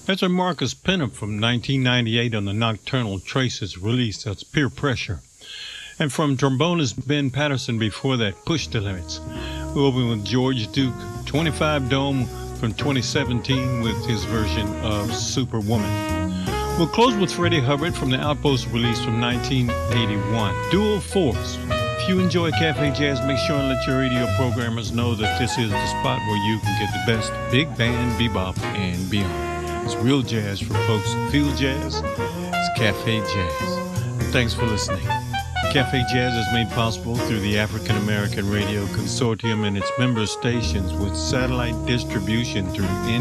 That's a Marcus Pinnup from 1998 on the Nocturnal Traces release. That's Peer Pressure. And from trombonist Ben Patterson before that, Push the Limits. We'll open with George Duke, 25 Dome from 2017 with his version of Superwoman. We'll close with Freddie Hubbard from the Outpost release from 1981, Dual Force. If you enjoy Cafe Jazz, make sure and let your radio programmers know that this is the spot where you can get the best big band, bebop, and beyond. It's real jazz for folks who feel jazz. It's Cafe Jazz. Thanks for listening. Cafe Jazz is made possible through the African American Radio Consortium and its member stations with satellite distribution through